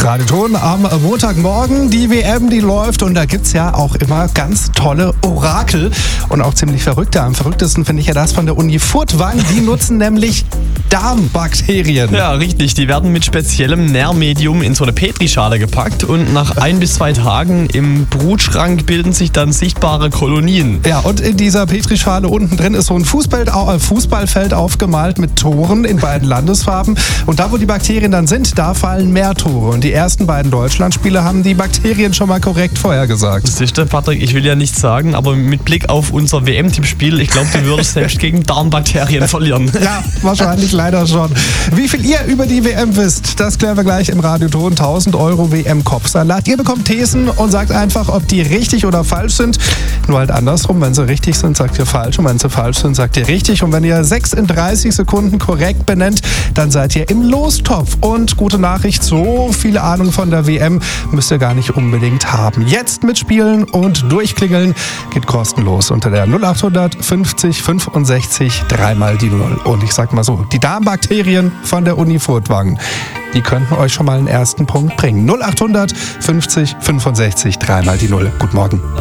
Radio Ton am Montagmorgen. Die WM, die läuft und da gibt's ja auch immer ganz tolle Orakel und auch ziemlich verrückte. Am verrücktesten finde ich ja das von der Uni Furtwangen. Die nutzen nämlich Darmbakterien. Ja, richtig. Die werden mit speziellem Nährmedium in so eine Petrischale gepackt und nach 1 bis 2 Tagen im Brutschrank bilden sich dann sichtbare Kolonien. Ja, und in dieser Petrischale unten drin ist so ein Fußballfeld aufgemalt mit Toren in beiden Landesfarben. Und da, wo die Bakterien dann sind, da fallen mehr Tore. Und die ersten beiden Deutschlandspiele haben die Bakterien schon mal korrekt vorhergesagt. Siehst du, Patrick, ich will ja nichts sagen, aber mit Blick auf unser WM-Tippspiel, ich glaube, du würdest selbst gegen Darmbakterien verlieren. Ja, wahrscheinlich leider schon. Wie viel ihr über die WM wisst, das klären wir gleich im Radioton. 1.000 € WM-Kopfsalat. Ihr bekommt Thesen und sagt einfach, ob die richtig oder falsch sind. Nur halt andersrum, wenn sie richtig sind, sagt ihr falsch. Und wenn sie falsch sind, sagt ihr richtig. Und wenn ihr 6 in 30 Sekunden korrekt benennt, dann seid ihr im Lostopf. Und gute Nachricht, so viele Ahnung von der WM müsst ihr gar nicht unbedingt haben. Jetzt mitspielen und durchklingeln geht kostenlos unter der 0800 50 65 3 die 0. Und ich sag mal so, die Darmbakterien von der Uni Furtwangen, die könnten euch schon mal einen ersten Punkt bringen. 0800 50 65 3 die 0. Guten Morgen.